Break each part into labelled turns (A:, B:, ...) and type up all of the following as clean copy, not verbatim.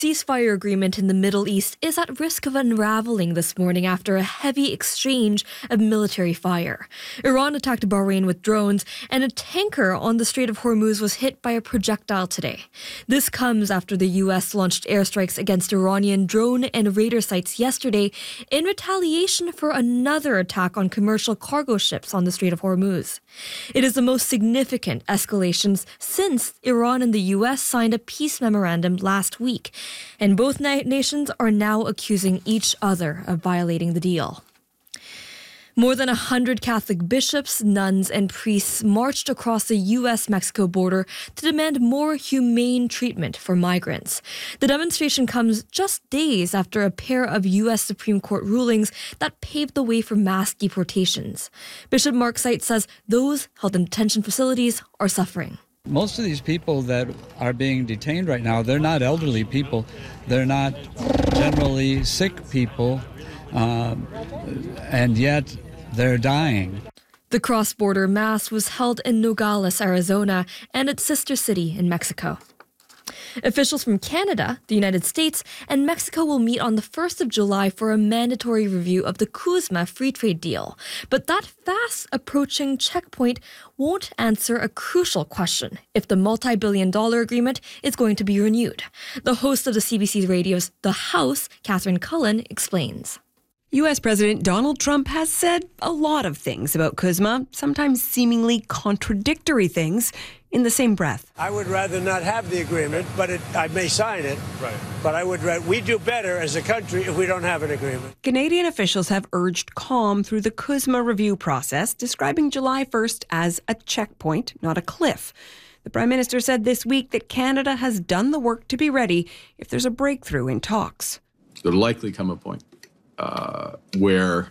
A: Ceasefire agreement in the Middle East is at risk of unraveling this morning after a heavy exchange of military fire. Iran attacked Bahrain with drones, and a tanker on the Strait of Hormuz was hit by a projectile today. This comes after the U.S. launched airstrikes against Iranian drone and radar sites yesterday in retaliation for another attack on commercial cargo ships on the Strait of Hormuz. It is the most significant escalations since Iran and the U.S. signed a peace memorandum last week, and both nations are now accusing each other of violating the deal. More than 100 Catholic bishops, nuns, and priests marched across the U.S.-Mexico border to demand more humane treatment for migrants. The demonstration comes just days after a pair of U.S. Supreme Court rulings that paved the way for mass deportations. Bishop Mark Seitz says those held in detention facilities are suffering.
B: Most of these people that are being detained right now, they're not elderly people. They're not generally sick people, and yet they're dying.
A: The cross-border mass was held in Nogales, Arizona, and its sister city in Mexico. Officials from Canada, the United States, and Mexico will meet on the 1st of July for a mandatory review of the CUSMA free trade deal. But that fast-approaching checkpoint won't answer a crucial question: if the multi-billion-dollar agreement is going to be renewed. The host of the CBC Radio's The House, Catherine Cullen, explains.
C: U.S. President Donald Trump has said a lot of things about CUSMA, sometimes seemingly contradictory things, in the same breath.
D: I would rather not have the agreement, but I may sign it. Right. But we do better as a country if we don't have an agreement.
C: Canadian officials have urged calm through the CUSMA review process, describing July 1st as a checkpoint, not a cliff. The Prime Minister said this week that Canada has done the work to be ready if there's a breakthrough in talks.
E: There'll likely come a point where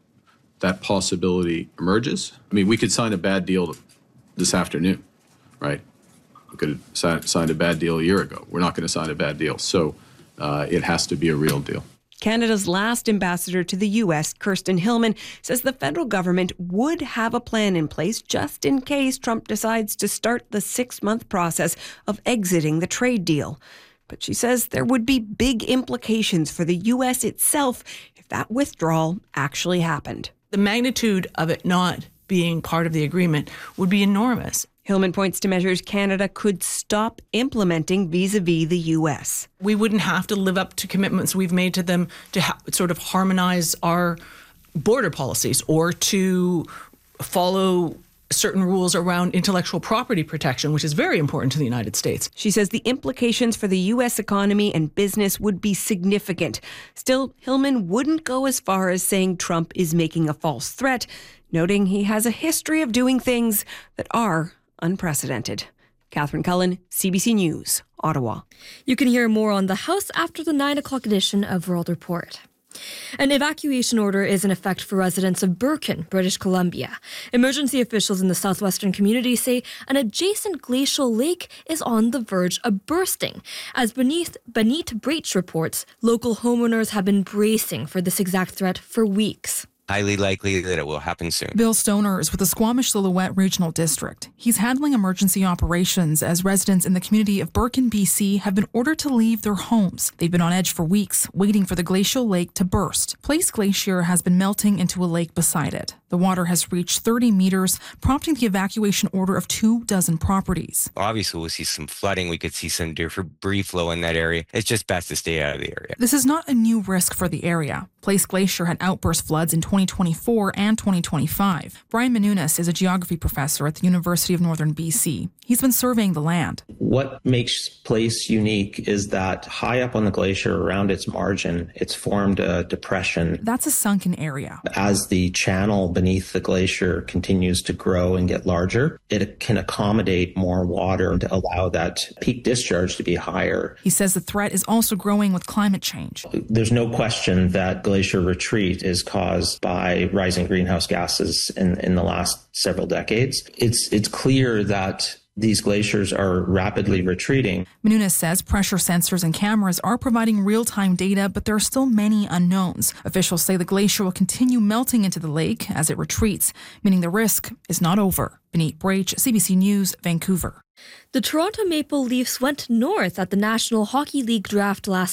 E: that possibility emerges. I mean, we could sign a bad deal this afternoon, right? We could have signed a bad deal a year ago. We're not going to sign a bad deal. So it has to be a real deal.
C: Canada's last ambassador to the U.S., Kirsten Hillman, says the federal government would have a plan in place just in case Trump decides to start the 6-month process of exiting the trade deal. But she says there would be big implications for the U.S. itself if that withdrawal actually happened.
F: The magnitude of it not being part of the agreement would be enormous.
C: Hillman points to measures Canada could stop implementing vis-a-vis the U.S.
F: We wouldn't have to live up to commitments we've made to them to sort of harmonize our border policies or to follow certain rules around intellectual property protection, which is very important to the United States.
C: She says the implications for the U.S. economy and business would be significant. Still, Hillman wouldn't go as far as saying Trump is making a false threat, noting he has a history of doing things that are unprecedented. Catherine Cullen, CBC News, Ottawa.
A: You can hear more on The House after the 9 o'clock edition of World Report. An evacuation order is in effect for residents of Birken, British Columbia. Emergency officials in the southwestern community say an adjacent glacial lake is on the verge of bursting. As Benit Breach reports, local homeowners have been bracing for this exact threat for weeks.
G: Highly likely that it will happen soon.
H: Bill Stoner is with the Squamish Silhouette Regional District. He's handling emergency operations as residents in the community of Birken, BC have been ordered to leave their homes. They've been on edge for weeks, waiting for the glacial lake to burst. Place Glacier has been melting into a lake beside it. The water has reached 30 meters, prompting the evacuation order of 24 properties.
G: Obviously, we'll see some flooding. We could see some debris flow in that area. It's just best to stay out of the area.
H: This is not a new risk for the area. Place Glacier had outburst floods in 2024 and 2025. Brian Menounos is a geography professor at the University of Northern BC. He's been surveying the land.
I: What makes Place unique is that high up on the glacier around its margin, it's formed a depression.
H: That's a sunken area.
I: As the channel beneath the glacier continues to grow and get larger, it can accommodate more water to allow that peak discharge to be higher.
H: He says the threat is also growing with climate change.
I: There's no question that glacier retreat is caused by rising greenhouse gases in the last several decades. It's clear that these glaciers are rapidly retreating.
H: Menounos says pressure sensors and cameras are providing real-time data, but there are still many unknowns. Officials say the glacier will continue melting into the lake as it retreats, meaning the risk is not over. Benit Breach, CBC News, Vancouver.
A: The Toronto Maple Leafs went north at the National Hockey League draft last